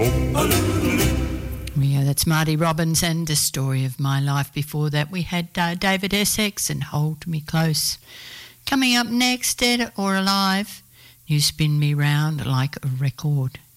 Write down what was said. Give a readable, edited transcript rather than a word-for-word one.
Yeah, that's Marty Robbins and The Story of My Life. Before that, we had David Essex and Hold Me Close. Coming up next, Dead or Alive, You Spin Me Round Like a Record.